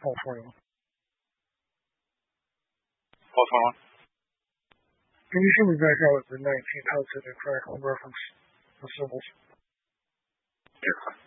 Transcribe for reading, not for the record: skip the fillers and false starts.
421. 421. Can you see me back out at the 19th house at the crack on reference for symbols? Yes, sir.